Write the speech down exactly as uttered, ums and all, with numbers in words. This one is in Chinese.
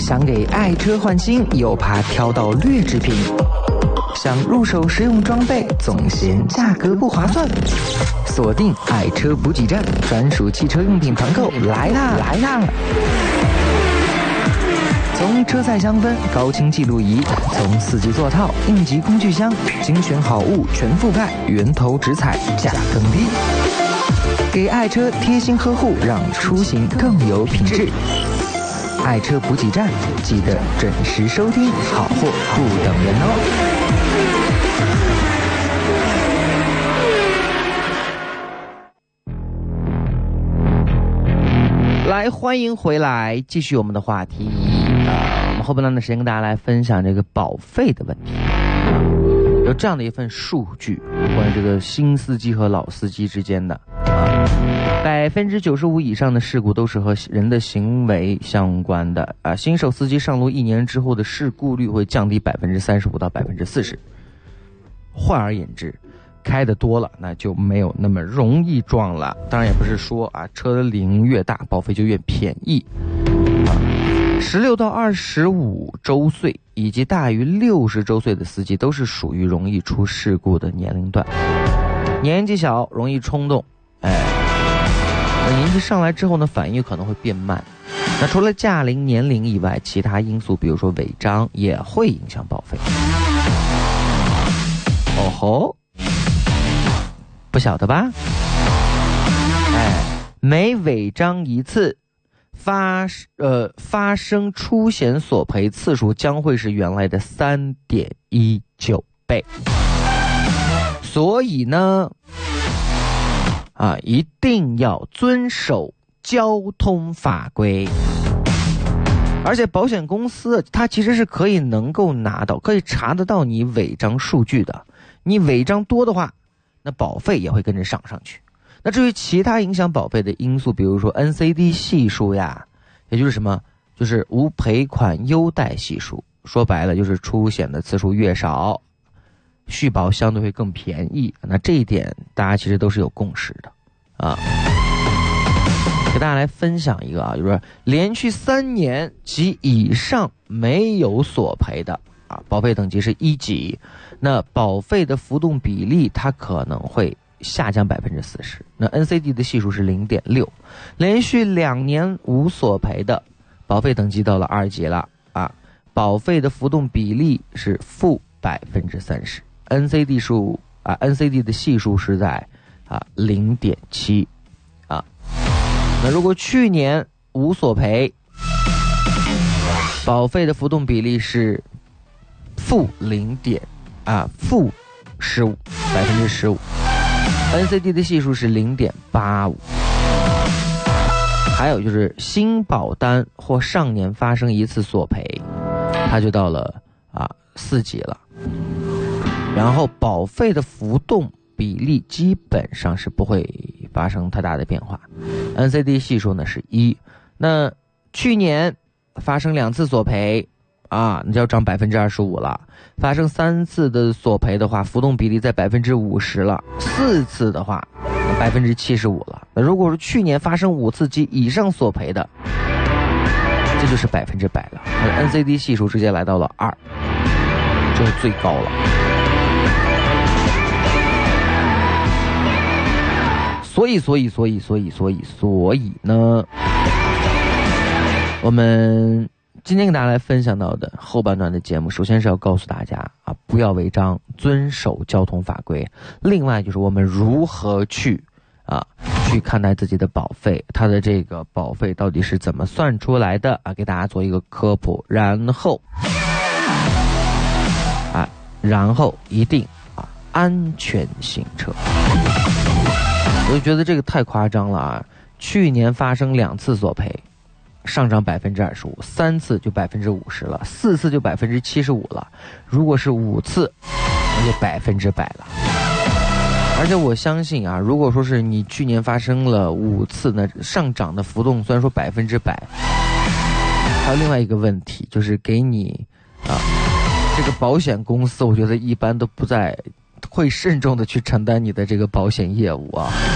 想给爱车换新，又怕挑到劣质品，想入手实用装备，总嫌价格不划算。锁定爱车补给站，专属汽车用品团购来啦来啦！从车载香氛、高清记录仪，从四级座套、应急工具箱，精选好物全覆盖，源头直采，价更低。给爱车贴心呵护，让出行更有品质。爱车补给站，记得准时收听，好货不等人哦。来，欢迎回来，继续我们的话题。呃，我们后半段的时间跟大家来分享这个保费的问题。有这样的一份数据，关于这个新司机和老司机之间的啊，百分之九十五以上的事故都是和人的行为相关的啊。新手司机上路一年之后的事故率会降低百分之三十五到百分之四十。换而言之，开得多了，那就没有那么容易撞了。当然也不是说啊，车龄越大，保费就越便宜。啊，十六到二十五周岁以及大于六十周岁的司机都是属于容易出事故的年龄段。年纪小，容易冲动，哎，那年纪上来之后呢，反应可能会变慢。那除了驾龄、年龄以外，其他因素，比如说违章，也会影响保费。哦吼！不晓得吧？哎，每违章一次，发呃发生出险索赔次数将会是原来的 三点一九 倍。所以呢，啊，一定要遵守交通法规。而且保险公司它其实是可以能够拿到，可以查得到你违章数据的。你违章多的话，那保费也会跟着上上去。那至于其他影响保费的因素，比如说 N C D 系数呀，也就是什么，就是无赔款优待系数。说白了就是出险的次数越少，续保相对会更便宜。那这一点大家其实都是有共识的啊。给大家来分享一个啊，就是连续三年及以上没有索赔的啊，保费等级是一级，那保费的浮动比例它可能会下降百分之四十。那 N C D 的系数是 零点六， 连续两年无索赔的，保费等级到了二级了啊，保费的浮动比例是负百分之三十。N C D 数啊 ，N C D 的系数是在啊 零点七 啊。那如果去年无索赔，保费的浮动比例是负零点啊负十五百分之十五 ，N C D 的系数是零点八五。还有就是新保单或上年发生一次索赔，它就到了啊四级了。然后保费的浮动比例基本上是不会发生太大的变化。N C D 系数呢是一，那去年发生两次索赔啊，那就要涨百分之二十五了。发生三次的索赔的话，浮动比例在百分之五十了。四次的话，百分之七十五了。那如果是去年发生五次及以上索赔的，这就是百分之百了。N C D 系数直接来到了二，这是最高了。所以，所以，所以，所以，所以，所以呢，我们今天跟大家来分享到的后半段的节目，首先是要告诉大家啊，不要违章，遵守交通法规。另外就是我们如何去啊去看待自己的保费，它的这个保费到底是怎么算出来的啊？给大家做一个科普，然后啊，然后一定啊安全行车。我就觉得这个太夸张了啊！去年发生两次索赔，上涨百分之二十五，三次就百分之五十了，四次就百分之七十五了。如果是五次，那就百分之百了。而且我相信啊，如果说是你去年发生了五次呢，上涨的幅度虽然说百分之百，还有另外一个问题就是给你啊，这个保险公司，我觉得一般都不在会慎重的去承担你的这个保险业务啊。